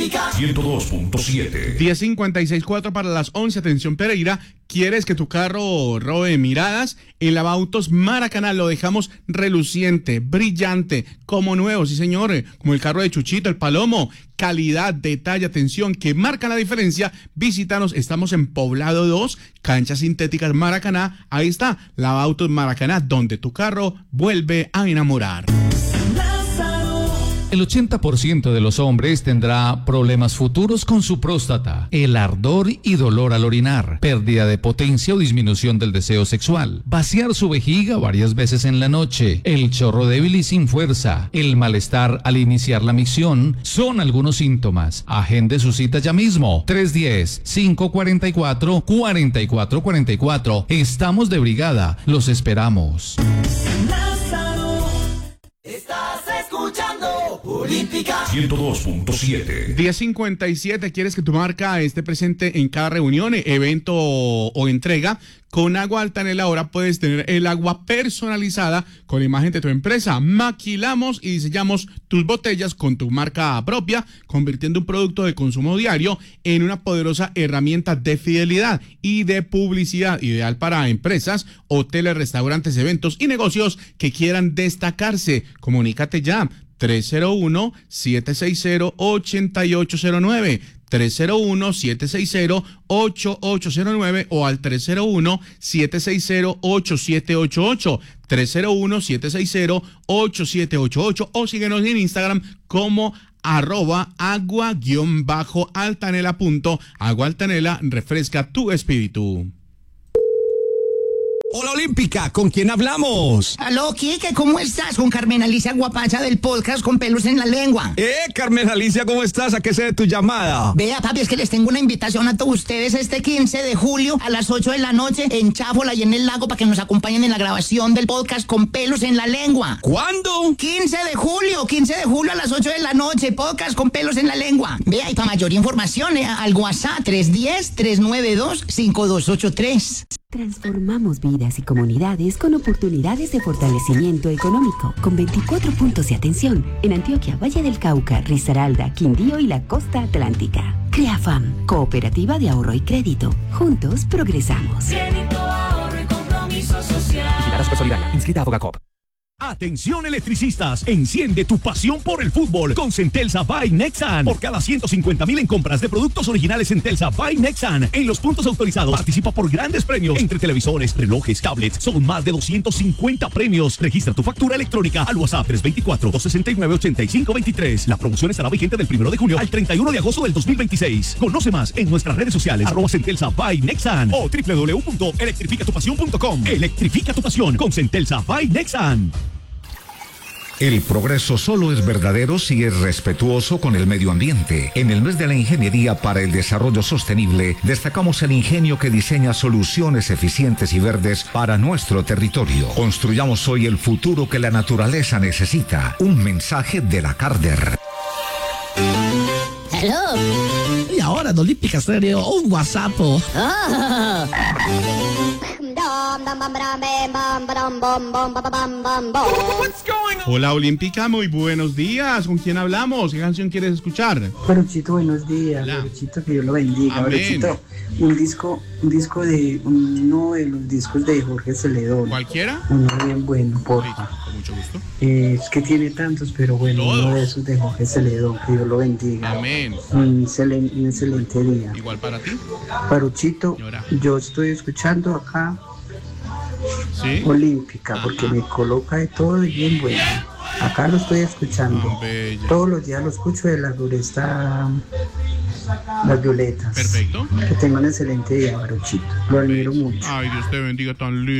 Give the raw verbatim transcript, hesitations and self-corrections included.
Olímpica ciento dos punto siete. diez cincuenta y seis cuatro para las once. Atención, Pereira. ¿Quieres que tu carro robe miradas? En Lavautos Maracaná lo dejamos reluciente, brillante, como nuevo, sí señor, como el carro de Chuchito, el Palomo. Calidad, detalle, atención, que marca la diferencia. Visítanos, estamos en Poblado dos, Canchas Sintéticas Maracaná. Ahí está, Lavautos Maracaná, donde tu carro vuelve a enamorar. El ochenta por ciento de los hombres tendrá problemas futuros con su próstata, el ardor y dolor al orinar, pérdida de potencia o disminución del deseo sexual, vaciar su vejiga varias veces en la noche, el chorro débil y sin fuerza, el malestar al iniciar la micción, son algunos síntomas. Agende su cita ya mismo. tres uno cero, cinco cuatro cuatro, cuatro cuatro cuatro cuatro. Estamos de brigada. Los esperamos. Olímpica ciento dos punto siete. diez cincuenta y siete. ¿Quieres que tu marca esté presente en cada reunión, evento o entrega? Con Agua Altanela ahora puedes tener el agua personalizada con la imagen de tu empresa. Maquilamos y diseñamos tus botellas con tu marca propia, convirtiendo un producto de consumo diario en una poderosa herramienta de fidelidad y de publicidad, ideal para empresas, hoteles, restaurantes, eventos y negocios que quieran destacarse. Comunícate ya. tres cero uno, siete seis cero, ocho ocho cero nueve, tres cero uno, siete seis cero, ocho ocho cero nueve o al tres cero uno, siete seis cero, ocho siete ocho ocho, tres cero uno, siete seis cero, ocho siete ocho ocho o síguenos en Instagram como arroba agua guión bajo altanela punto. Agua Altanela refresca tu espíritu. Hola Olímpica, ¿con quién hablamos? Aló, Quique, ¿cómo estás? Con Carmen Alicia Guapacha del podcast Con Pelos en la Lengua. Eh, Carmen Alicia, ¿cómo estás? ¿A qué se debe tu llamada? Vea, papi, es que les tengo una invitación a todos ustedes este quince de julio a las ocho de la noche en Cháfola y en el lago para que nos acompañen en la grabación del podcast Con Pelos en la Lengua. ¿Cuándo? quince de julio, quince de julio a las ocho de la noche, podcast Con Pelos en la Lengua. Vea, y para mayor información, eh, al WhatsApp tres uno cero, tres nueve dos, cinco dos ocho tres. Transformamos vidas y comunidades con oportunidades de fortalecimiento económico, con veinticuatro puntos de atención en Antioquia, Valle del Cauca, Risaralda, Quindío y la costa atlántica. CREAFAM, Cooperativa de Ahorro y Crédito. Juntos progresamos. Crédito, ahorro y compromiso social. Vigilada Supersolidaria, inscrita a Fogacop. Atención electricistas, enciende tu pasión por el fútbol con Centelsa by Nexan. Por cada ciento cincuenta mil en compras de productos originales Centelsa by Nexan en los puntos autorizados, participa por grandes premios entre televisores, relojes, tablets. Son más de doscientos cincuenta premios. Registra tu factura electrónica al WhatsApp tres dos cuatro, dos seis nueve, ocho cinco dos tres. La promoción estará vigente del primero de junio al treinta y uno de agosto del dos mil veintiséis. Conoce más en nuestras redes sociales arroba Centelsa by Nexan o doble u doble u doble u punto electrifica tu pasión punto com. Electrifica tu pasión con Centelsa by Nexan. El progreso solo es verdadero si es respetuoso con el medio ambiente. En el mes de la ingeniería para el desarrollo sostenible, destacamos el ingenio que diseña soluciones eficientes y verdes para nuestro territorio. Construyamos hoy el futuro que la naturaleza necesita. Un mensaje de la Carder. Hello. Y ahora en Olímpica Stereo, un WhatsApp. Oh. Hola Olímpica, muy buenos días. ¿Con quién hablamos? ¿Qué canción quieres escuchar? Peruchito, buenos días. Hola. Peruchito, que Dios lo bendiga. Peruchito, un disco, un disco de uno de los discos de Jorge Celedón. ¿Cualquiera? Uno bien bueno, porfa. Con mucho gusto. Eh, es que tiene tantos, pero bueno, ¿todos? Uno de esos de Jorge Celedón, que Dios lo bendiga. Amén. Un excelente, un excelente día. Igual para ti. Peruchito, yo estoy escuchando acá. ¿Sí? Olímpica, porque me coloca de todo y bien bueno. Acá lo estoy escuchando. Oh, todos los días lo escucho de la floresta Las Violetas. Perfecto. Que tenga un excelente día, Baruchito. Lo admiro mucho. Ay, Dios te bendiga tan lindo.